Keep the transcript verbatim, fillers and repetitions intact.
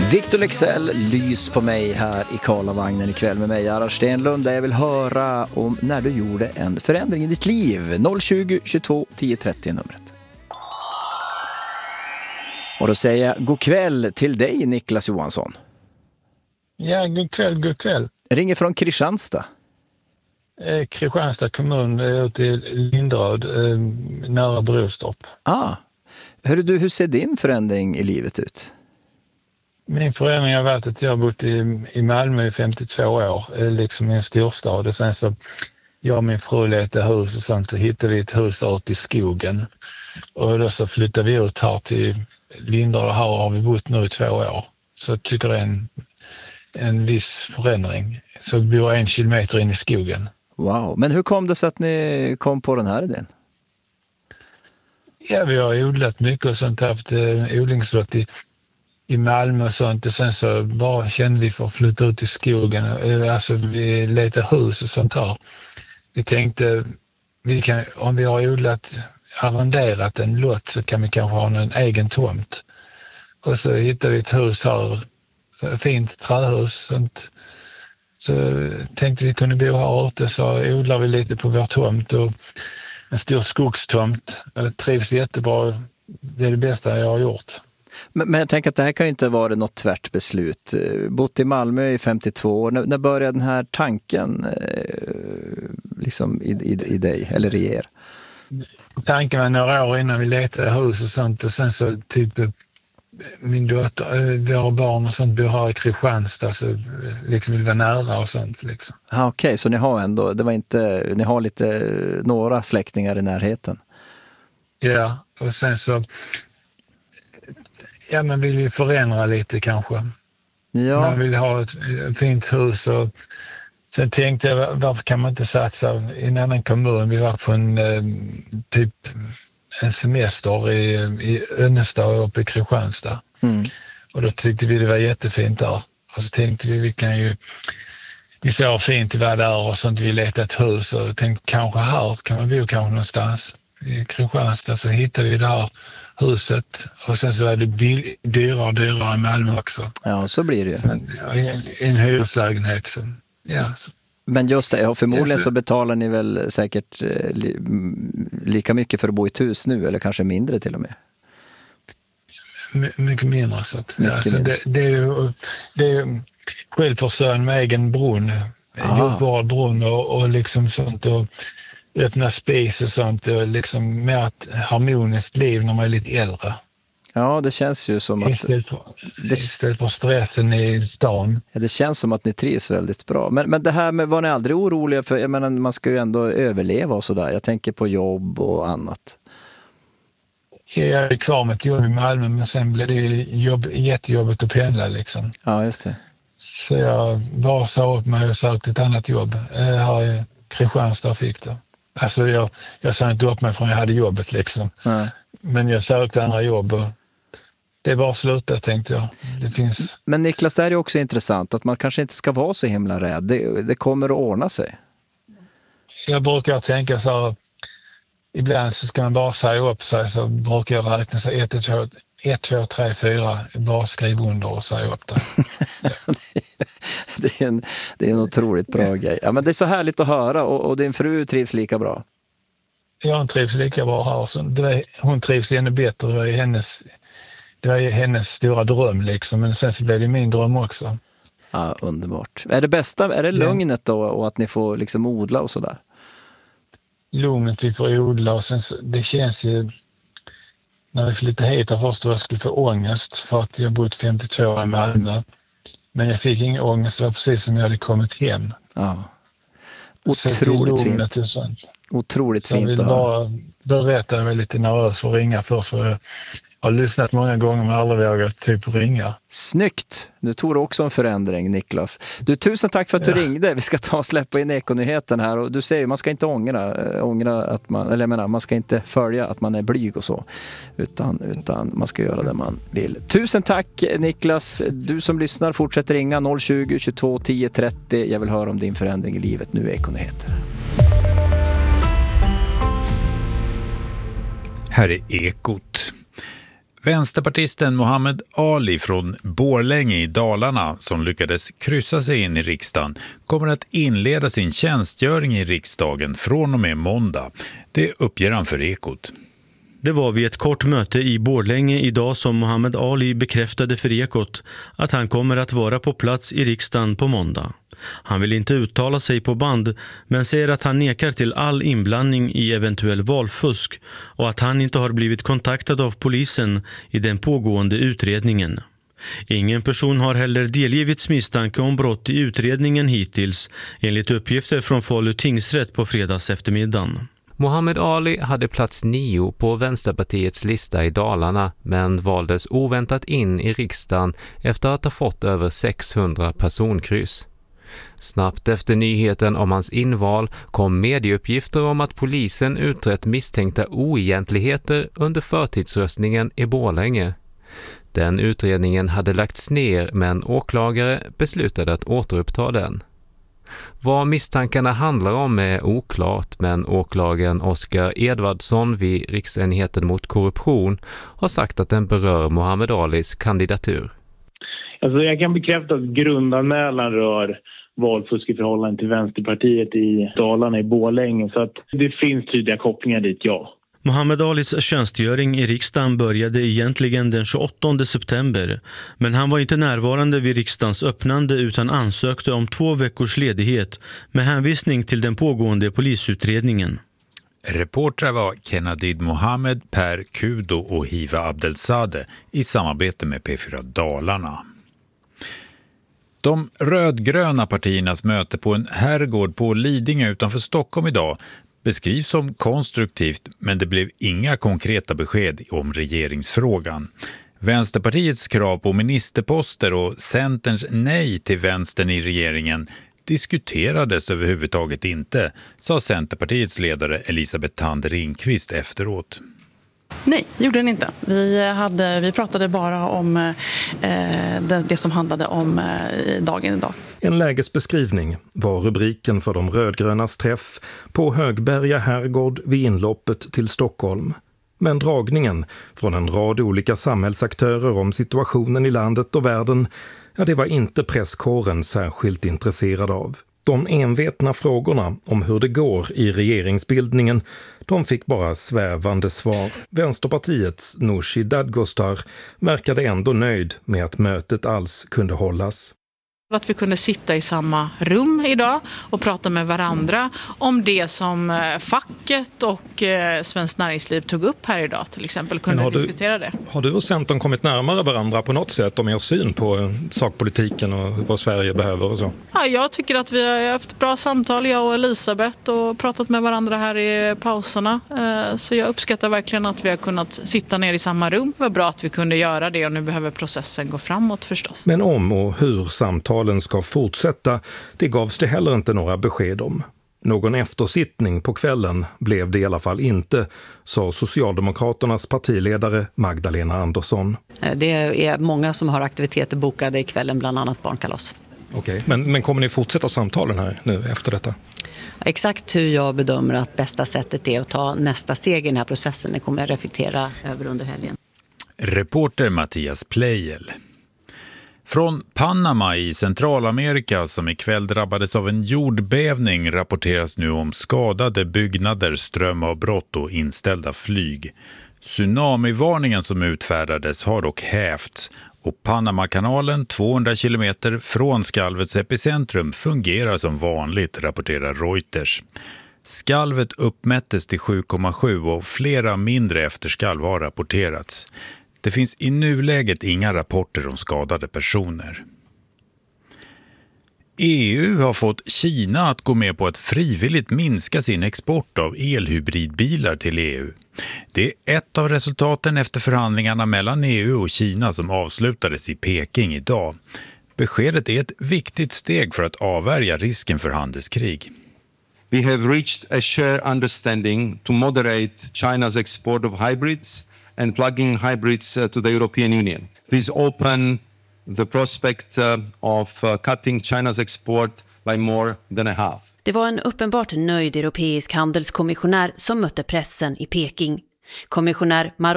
Victor Leksell, lys på mig här i Karlavagnen ikväll med mig, Ara Stenlund, där jag vill höra om när du gjorde en förändring i ditt liv. noll tjugo tjugotvå tio trettio numret. Och då säger jag god kväll till dig, Niklas Johansson. Ja, god kväll, god kväll. Ringer från Kristianstad. Eh, Kristianstad kommun, eh, ute i Linderöd, eh, nära Brostorp. Ah, hör du, hur ser din förändring i livet ut? Min förändring har varit att jag har bott i, i Malmö i femtiotvå år, eh, liksom i en storstad. Och sen så, jag och min fru letade hus och sånt, så hittade vi ett hus ute i skogen. Och då så flyttade vi ut här till Linderöd, och här har vi bott nu i två år. Så jag tycker det är en, en viss förändring. Så vi bor en kilometer in i skogen. Wow, men hur kom det sig att ni kom på den här idén? Ja, vi har odlat mycket och sånt, haft eh, odlingslott i, i Malmö och sånt. Och sen så bara kände vi för att flytta ut i skogen. Eh, alltså vi letar hus och sånt här. Vi tänkte, vi kan, om vi har odlat, arrenderat en lott, så kan vi kanske ha en egen tomt. Och så hittade vi ett hus här, så ett fint trähus. Sånt. Så tänkte vi kunde bo här ute, så odlar vi lite på vår tomt. Och en stor skogstomt. Jag trivs jättebra. Det är det bästa jag har gjort. Men, men jag tänker att det här kan ju inte vara något tvärt beslut. Bott i Malmö i femtiotvå år. När, när började den här tanken eh, liksom i, i, i dig, eller i er? Tanken var några år innan vi letade hus och sånt. Och sen så typ min dotter, våra barn och sånt bor här i Kristianstad, så liksom vill vara nära och sånt liksom. Ah, okej, okay, så ni har ändå, det var inte, ni har lite, några släktingar i närheten? Ja, och sen så ja, man vill ju förändra lite kanske. Ja. Man vill ha ett, ett fint hus, och sen tänkte jag, varför kan man inte satsa i en annan kommun? Vi var på en typ en semester i, i Önnestad uppe i Kristianstad. Mm. Och då tyckte vi det var jättefint där. Och så tänkte vi, vi kan ju, vi såg fint det var där, och sånt, vi letade ett hus och tänkte kanske här kan man bo kanske någonstans. I Kristianstad så hittade vi det här huset, och sen så var det bil, dyrare och dyrare i Malmö också. Ja, så blir det ju. Sen, en, en hyreslägenhet. Så, ja, så. Men just det, ja, förmodligen så betalar ni väl säkert eh, li, lika mycket för att bo i ett hus nu, eller kanske mindre till och med? My, mycket mindre. Så att, mycket alltså, mindre. Det, det är ju det är ju självförsörjande med egen brunn, jordbar brunn och, och liksom sånt, och öppna spis och sånt, och liksom mer ett harmoniskt liv när man är lite äldre. Ja, det känns ju som att... Istället för, det, istället för stressen i stan. Ja, det känns som att ni trivs väldigt bra. Men, men det här med, var ni aldrig oroliga för, jag menar, man ska ju ändå överleva och sådär. Jag tänker på jobb och annat. Jag är kvar med ett jobb i Malmö, men sen blev det jobb, jättejobbigt att pendla liksom. Ja, just det. Så jag bara sa upp mig och sökte ett annat jobb. Här i Kristianstad fick det. Alltså jag, jag sa inte upp mig från jag hade jobbet liksom. Ja. Men jag sökte andra jobb, och det var slutat, tänkte jag. Det finns... Men Niklas, det här är också intressant att man kanske inte ska vara så himla rädd. Det, det kommer att ordna sig. Jag brukar tänka så här, ibland så ska man bara säga upp sig, så brukar jag räkna så ett, två, tre, fyra, bara skriva under och säga upp det. det, är en, det är en otroligt bra grej. Ja, men det är så härligt att höra, och, och din fru trivs lika bra. Jag trivs lika bra här. Så det var, hon trivs ännu bättre. Det var ju hennes, det var ju hennes stora dröm liksom. Men sen så blev det min dröm också. Ja, underbart. Är det bästa, är det lugnet då, och att ni får liksom odla och sådär? Lugnet vi får odla, och sen så, det känns ju, när vi flyttade hit här först, då jag skulle få ångest för att jag bott femtiotvå år i Malmö. Men jag fick ingen ångest, det var precis som jag hade kommit hem. Ja. Otroligt fint. Otroligt så fint. Jag vill bara berätta, jag var lite nervös att ringa för, så jag har lyssnat många gånger men aldrig vågat typ ringa. Snyggt! Du tog också en förändring, Niklas. Du, tusen tack för att du ja. ringde. Vi ska ta och släppa in Ekonyheten här, och du säger man ska inte ångra, ångra att man, eller jag menar, man ska inte följa att man är blyg och så, utan, utan man ska göra det man vill. Tusen tack, Niklas. Du som lyssnar, fortsätter ringa noll tjugo tjugotvå tio trettio. Jag vill höra om din förändring i livet. Nu är Ekonyheten. Här är Ekot. Vänsterpartisten Muhammad Ali från Borlänge i Dalarna, som lyckades kryssa sig in i riksdagen, kommer att inleda sin tjänstgöring i riksdagen från och med måndag. Det uppger han för Ekot. Det var vid ett kort möte i Borlänge idag som Muhammad Ali bekräftade för Ekot att han kommer att vara på plats i riksdagen på måndag. Han vill inte uttala sig på band, men säger att han nekar till all inblandning i eventuell valfusk och att han inte har blivit kontaktad av polisen i den pågående utredningen. Ingen person har heller delgivits misstanke om brott i utredningen hittills, enligt uppgifter från Falu tingsrätt på fredags eftermiddagen. Muhammad Ali hade plats nio på Vänsterpartiets lista i Dalarna, men valdes oväntat in i riksdagen efter att ha fått över sexhundra personkryss. Snabbt efter nyheten om hans inval kom medieuppgifter om att polisen utrett misstänkta oegentligheter under förtidsröstningen i Borlänge. Den utredningen hade lagts ner, men åklagare beslutade att återuppta den. Vad misstankarna handlar om är oklart, men åklagaren Oskar Edvardsson vid Riksenheten mot korruption har sagt att den berör Muhammad Alis kandidatur. Alltså jag kan bekräfta att grundanmälan rör valfusk i förhållande till Vänsterpartiet i Dalarna i Borlänge, så att det finns tydliga kopplingar dit, ja. Muhammad Alis tjänstgöring i riksdagen började egentligen den tjugoåttonde september, men han var inte närvarande vid riksdagens öppnande utan ansökte om två veckors ledighet med hänvisning till den pågående polisutredningen. Reportrar var Kenadid Mohammed, Per Kudo och Hiva Abdelsade i samarbete med P fyra Dalarna. De rödgröna partiernas möte på en herrgård på Lidingö utanför Stockholm idag beskrivs som konstruktivt, men det blev inga konkreta besked om regeringsfrågan. Vänsterpartiets krav på ministerposter och Centerns nej till vänstern i regeringen diskuterades överhuvudtaget inte, sa Centerpartiets ledare Elisabeth Thand Ringqvist efteråt. Nej, det gjorde den inte. Vi, hade, vi pratade bara om eh, det, det som handlade om eh, dagen idag. En lägesbeskrivning var rubriken för de rödgrönas träff på Högberga herrgård vid inloppet till Stockholm. Men dragningen från en rad olika samhällsaktörer om situationen i landet och världen, ja, det var inte presskåren särskilt intresserad av. De envetna frågorna om hur det går i regeringsbildningen, de fick bara svävande svar. Vänsterpartiets Nooshi Dadgostar verkade ändå nöjd med att mötet alls kunde hållas. Att vi kunde sitta i samma rum idag och prata med varandra om det som facket och Svenskt Näringsliv tog upp här idag, till exempel. Kunde du, diskutera det. Har du och Centern kommit närmare varandra på något sätt om er syn på sakpolitiken och vad Sverige behöver och så? Ja, jag tycker att vi har haft bra samtal, jag och Elisabeth, och pratat med varandra här i pauserna. Så jag uppskattar verkligen att vi har kunnat sitta ner i samma rum. Det var bra att vi kunde göra det, och nu behöver processen gå framåt förstås. Men om och hur samtal ska fortsätta, det gavs det heller inte några besked om. Någon eftersittning på kvällen blev det i alla fall inte, sa Socialdemokraternas partiledare Magdalena Andersson. Det är många som har aktiviteter bokade i kvällen, bland annat barnkalas. Okej, men, men kommer ni fortsätta samtalen här nu efter detta? Exakt hur jag bedömer att bästa sättet är att ta nästa steg i den här processen, det kommer jag reflektera över under helgen. Reporter Mattias Pleijel. Från Panama i Centralamerika, som ikväll drabbades av en jordbävning, rapporteras nu om skadade byggnader, strömavbrott och inställda flyg. Tsunamivarningen som utfärdades har dock hävts, och Panamakanalen tvåhundra kilometer från skalvets epicentrum fungerar som vanligt, rapporterar Reuters. Skalvet uppmättes till sju komma sju och flera mindre efterskalv har rapporterats. Det finns i nuläget inga rapporter om skadade personer. E U har fått Kina att gå med på att frivilligt minska sin export av elhybridbilar till E U. Det är ett av resultaten efter förhandlingarna mellan E U och Kina som avslutades i Peking idag. Beskedet är ett viktigt steg för att avvärja risken för handelskrig. We have reached a shared understanding to moderate China's export of hybrids and plug-in hybrids uh, to the European Union. This open the prospect uh, of uh, cutting China's export by more than a half. Det var en uppenbart nöjd europeisk handelskommissionär som mötte pressen i Peking. Kommissionär Maro